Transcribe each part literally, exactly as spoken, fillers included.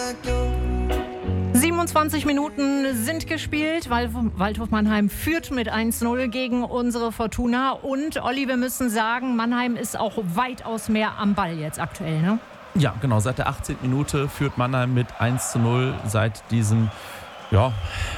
siebenundzwanzig Minuten sind gespielt. Waldhof Mannheim führt mit eins null gegen unsere Fortuna. Und Olli, wir müssen sagen, Mannheim ist auch weitaus mehr am Ball jetzt aktuell, ne? Ja, genau. Seit der achtzehnten Minute führt Mannheim mit eins zu null. Seit diesem ja,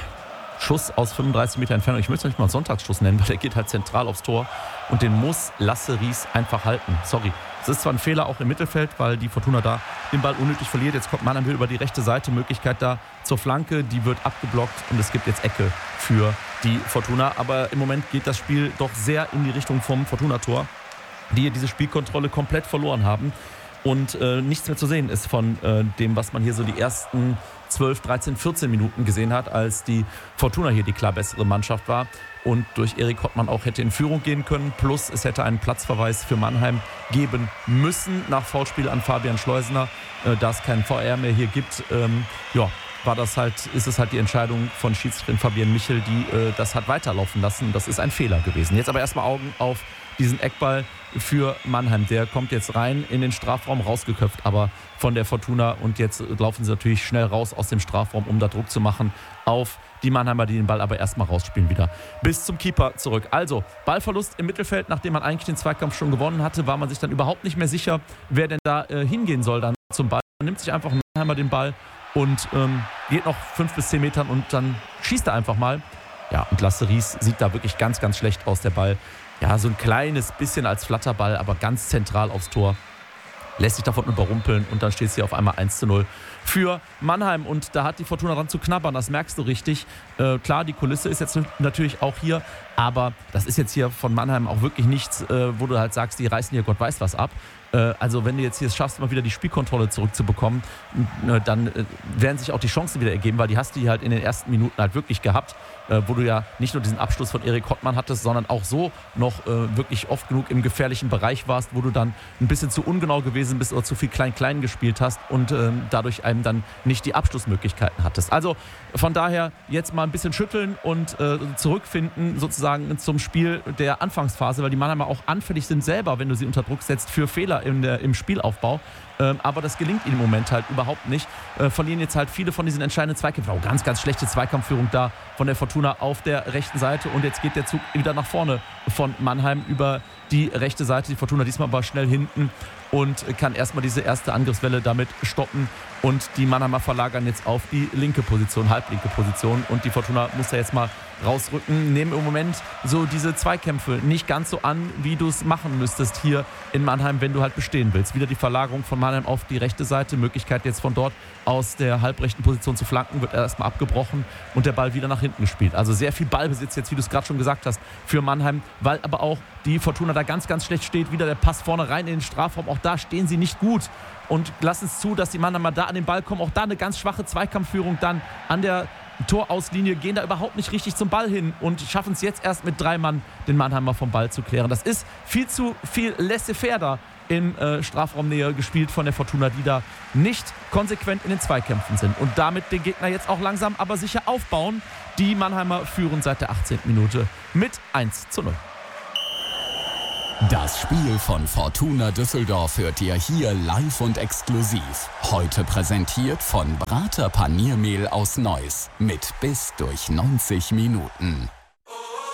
Schuss aus fünfunddreißig Meter Entfernung. Ich möchte es nicht mal einen Sonntagsschuss nennen, weil der geht halt zentral aufs Tor. Und den muss Lasse Ries einfach halten. Sorry. Es ist zwar ein Fehler auch im Mittelfeld, weil die Fortuna da den Ball unnötig verliert. Jetzt kommt Mannheim über die rechte Seite. Möglichkeit da zur Flanke. Die wird abgeblockt und es gibt jetzt Ecke für die Fortuna. Aber im Moment geht das Spiel doch sehr in die Richtung vom Fortuna-Tor, die hier diese Spielkontrolle komplett verloren haben. Und äh, nichts mehr zu sehen ist von äh, dem, was man hier so die ersten zwölf, dreizehn, vierzehn Minuten gesehen hat, als die Fortuna hier die klar bessere Mannschaft war und durch Erik Hottmann auch hätte in Führung gehen können. Plus es hätte einen Platzverweis für Mannheim geben müssen nach Foulspiel an Fabian Schleusener. Äh, da es keinen V R mehr hier gibt, ähm, ja, war das halt, ist es halt die Entscheidung von Schiedsrichterin Fabienne Michel, die äh, das hat weiterlaufen lassen. Das ist ein Fehler gewesen. Jetzt aber erstmal Augen auf diesen Eckball für Mannheim. Der kommt jetzt rein in den Strafraum, rausgeköpft, aber von der Fortuna. Und jetzt laufen sie natürlich schnell raus aus dem Strafraum, um da Druck zu machen auf die Mannheimer, die den Ball aber erstmal rausspielen wieder. Bis zum Keeper zurück. Also, Ballverlust im Mittelfeld. Nachdem man eigentlich den Zweikampf schon gewonnen hatte, war man sich dann überhaupt nicht mehr sicher, wer denn da äh, hingehen soll dann zum Ball. Man nimmt sich einfach Mannheimer den Ball und ähm, geht noch fünf bis zehn Metern und dann schießt er einfach mal. Ja, und Lasse Ries sieht da wirklich ganz, ganz schlecht aus, der Ball. Ja, so ein kleines bisschen als Flatterball, aber ganz zentral aufs Tor. Lässt sich davon überrumpeln und dann steht es hier auf einmal eins zu null für Mannheim. Und da hat die Fortuna dran zu knabbern, das merkst du richtig. Äh, klar, die Kulisse ist jetzt natürlich auch hier, aber das ist jetzt hier von Mannheim auch wirklich nichts, äh, wo du halt sagst, die reißen hier Gott weiß was ab. Äh, also wenn du jetzt hier es schaffst, mal wieder die Spielkontrolle zurückzubekommen, äh, dann äh, werden sich auch die Chancen wieder ergeben, weil die hast du hier halt in den ersten Minuten halt wirklich gehabt, äh, wo du ja nicht nur diesen Abschluss von Erik Hottmann hattest, sondern auch so noch äh, wirklich oft genug im gefährlichen Bereich warst, wo du dann ein bisschen zu ungenau gewesen bist oder zu viel Klein-Klein gespielt hast und äh, dadurch einem dann nicht die Abschlussmöglichkeiten hattest. Also von daher jetzt mal ein bisschen schütteln und äh, zurückfinden sozusagen zum Spiel der Anfangsphase, weil die Mannheimer auch anfällig sind selber, wenn du sie unter Druck setzt, für Fehler in der, im Spielaufbau. Ähm, aber das gelingt ihnen im Moment halt überhaupt nicht. Äh, verlieren jetzt halt viele von diesen entscheidenden Zweikämpfen. Oh, ganz, ganz schlechte Zweikampfführung da von der Fortuna auf der rechten Seite. Und jetzt geht der Zug wieder nach vorne von Mannheim über die rechte Seite. Die Fortuna diesmal aber schnell hinten und kann erstmal diese erste Angriffswelle damit stoppen. Und die Mannheimer verlagern jetzt auf die linke Position, halblinke Position. Und die Fortuna muss da jetzt mal rausrücken. Nehmen im Moment so diese Zweikämpfe nicht ganz so an, wie du es machen müsstest hier in Mannheim, wenn du halt bestehen willst. Wieder die Verlagerung von Mannheim auf die rechte Seite. Möglichkeit jetzt von dort aus der halbrechten Position zu flanken, wird erstmal abgebrochen und der Ball wieder nach hinten gespielt. Also sehr viel Ballbesitz jetzt, wie du es gerade schon gesagt hast, für Mannheim, weil aber auch die Fortuna da ganz, ganz schlecht steht. Wieder der Pass vorne rein in den Strafraum. Auch da stehen sie nicht gut und lassen es zu, dass die Mannheimer da an den Ball kommen. Auch da eine ganz schwache Zweikampfführung dann an der Torauslinie, gehen da überhaupt nicht richtig zum Ball hin und schaffen es jetzt erst mit drei Mann, den Mannheimer vom Ball zu klären. Das ist viel zu viel laissez-faire da in äh, Strafraumnähe gespielt von der Fortuna, die da nicht konsequent in den Zweikämpfen sind und damit den Gegner jetzt auch langsam aber sicher aufbauen. Die Mannheimer führen seit der achtzehnten Minute mit eins zu null. Das Spiel von Fortuna Düsseldorf hört ihr hier live und exklusiv. Heute präsentiert von Brater Paniermehl aus Neuss mit bis durch neunzig Minuten.